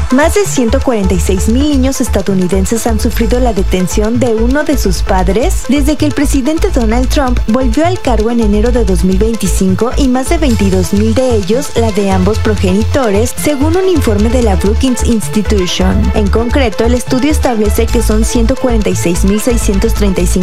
Más de 146,000 niños estadounidenses han sufrido la detención de uno de sus padres desde que el presidente Donald Trump volvió al cargo en enero de 2025 y más de 22,000 de ellos la de ambos progenitores, según un informe de la Brookings Institution. En concreto, el estudio establece que son 146,635